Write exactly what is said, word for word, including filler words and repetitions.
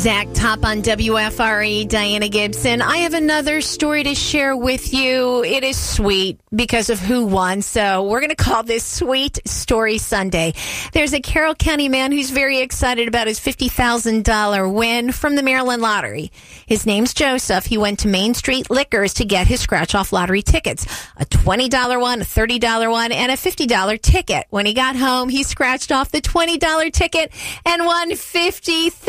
Zach Top on W F R E, Diana Gibson. I have another story to share with you. It is sweet because of who won, so we're going to call this Sweet Story Sunday. There's a Carroll County man who's very excited about his fifty thousand dollars win from the Maryland Lottery. His name's Joseph. He went to Main Street Liquors to get his scratch-off lottery tickets, a twenty dollars one, a thirty dollars one, and a fifty dollars ticket. When he got home, he scratched off the twenty dollars ticket and won fifty thousand dollars.